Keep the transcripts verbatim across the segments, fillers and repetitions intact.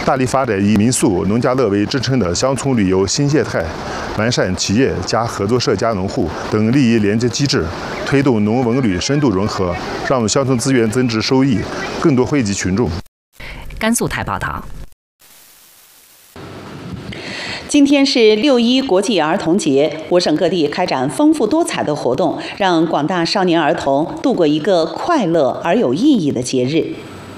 大力发展以民宿、农家乐为支撑的乡村旅游新业态，完善企业加合作社加农户等利益连接机制，推动农文旅深度融合，让乡村资源增值收益更多惠及群众。 甘肃台报道。 今天是六一国际儿童节，我省各地开展丰富多彩的活动，让广大少年儿童度过一个快乐而有意义的节日。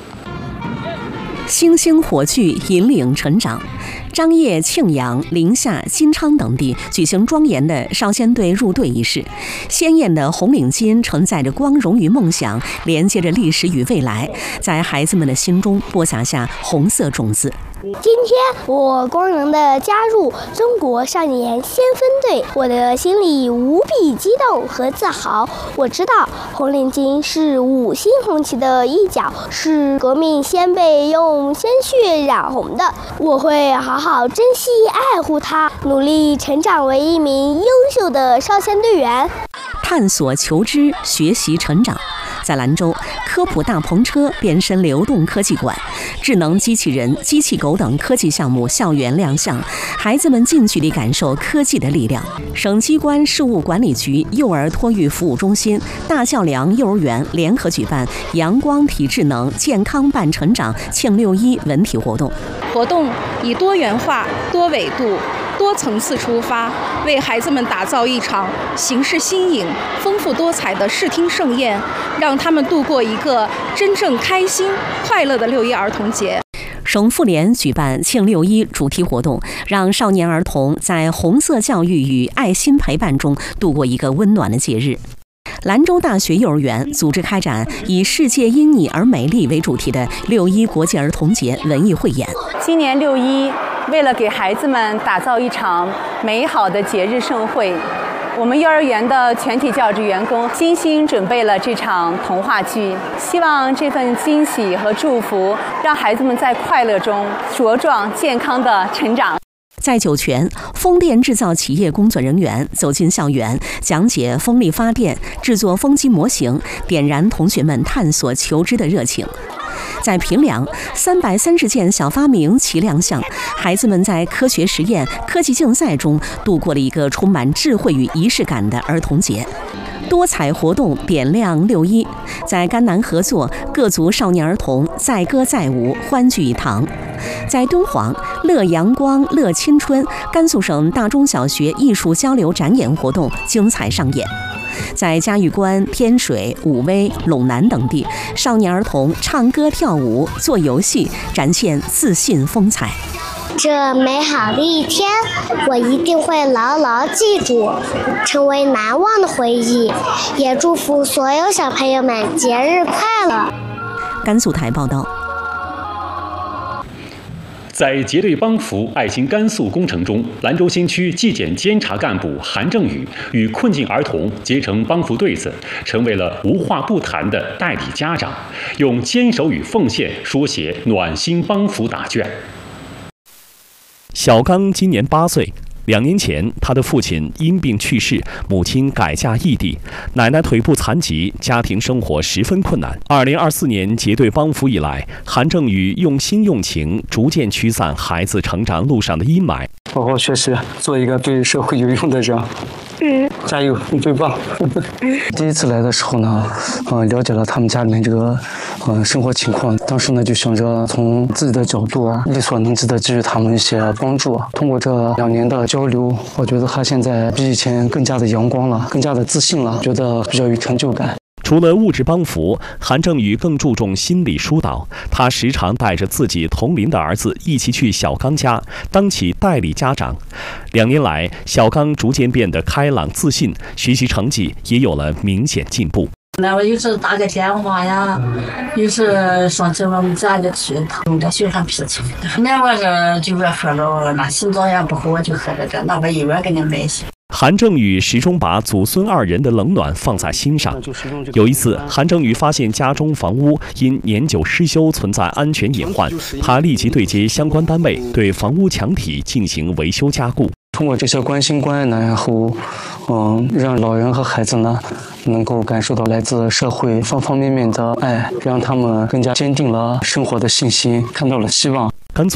星星火炬引领成长，张掖、庆阳、临夏、金昌等地举行庄严的少先队入队仪式。鲜艳的红领巾承载着光荣与梦想，连接着历史与未来，在孩子们的心中播撒下红色种子。 今天我光荣地加入中国少年先锋队，我的心里无比激动和自豪。我知道红领巾是五星红旗的一角，是革命先辈用鲜血染红的。我会好好珍惜爱护它，努力成长为一名优秀的少先队员。 探索求知，学习成长。在兰州，科普大篷车变身流动科技馆，智能机器人、机器狗等科技项目校园亮相，孩子们近距离感受科技的力量。省机关事务管理局幼儿托育服务中心、大孝良幼儿园联合举办“阳光体智能，健康伴成长”庆六一文体活动。 活动以多元化、多维度、多层次出发，为孩子们打造一场形式新颖、丰富多彩的视听盛宴，让他们度过一个真正开心、快乐的六一儿童节。 省妇联举办庆六一主题活动，让少年儿童在红色教育与爱心陪伴中度过一个温暖的节日。兰州大学幼儿园组织开展以“世界因你而美丽”为主题的六一国际儿童节文艺汇演。 今年六一，为了给孩子们打造一场美好的节日盛会，我们幼儿园的全体教职员工精心准备了这场童话剧，希望这份惊喜和祝福让孩子们在快乐中茁壮健康的成长。 在酒泉，风电制造企业工作人员走进校园，讲解风力发电、制作风机模型，点燃同学们探索求知的热情。在平凉，三百三十件小发明齐亮相，孩子们在科学实验、科技竞赛中度过了一个充满智慧与仪式感的儿童节。多彩活动点亮六一，在甘南合作，各族少年儿童载歌载舞，欢聚一堂。在敦煌，乐阳光乐青春甘肃省大中小学艺术交流展演活动精彩上演。在嘉峪关、天水、武威、陇南等地，少年儿童唱歌跳舞、做游戏，展现自信风采。 这美好的一天，我一定会牢牢记住，成为难忘的回忆。也祝福所有小朋友们节日快乐。 甘肃台报道。 在结对帮扶爱心甘肃工程中，兰州新区纪检监察干部韩正宇与困境儿童结成帮扶对子，成为了无话不谈的代理家长，用坚守与奉献书写暖心帮扶答卷。小刚今年八岁。两年前，他的父亲因病去世，母亲改嫁异地，奶奶腿部残疾，家庭生活十分困难。二零二四年结对帮扶以来，韩正宇用心用情，逐渐驱散孩子成长路上的阴霾。 好好学习，做一个对社会有用的人。嗯，加油，你最棒！第一次来的时候呢，呃，了解了他们家里面这个呃生活情况，当时呢就想着从自己的角度啊，力所能及的给予他们一些帮助。通过这两年的交流，我觉得他现在比以前更加的阳光了，更加的自信了，觉得比较有成就感。 除了物质帮扶，韩正宇更注重心理疏导。他时常带着自己同龄的儿子一起去小刚家，当起代理家长。两年来，小刚逐渐变得开朗自信，学习成绩也有了明显进步。 那我有时打个电话呀，有时上去我们家里去，他们家学生脾气。那我是就爱喝了，那心脏也不好，我就喝了这，那我一碗给你买些。 韩正宇始终把祖孙二人的冷暖放在心上。有一次，韩正宇发现家中房屋因年久失修存在安全隐患，他立即对接相关单位，对房屋墙体进行维修加固。 通过这些关心关爱呢，然后，嗯，让老人和孩子呢，能够感受到来自社会方方面面的爱，让他们更加坚定了生活的信心，看到了希望。 甘肃